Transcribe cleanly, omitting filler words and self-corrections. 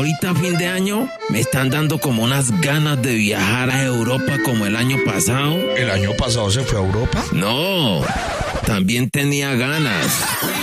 ahorita a fin de año me están dando como unas ganas de viajar a Europa como el año pasado. ¿El año pasado se fue a Europa? No, también tenía ganas.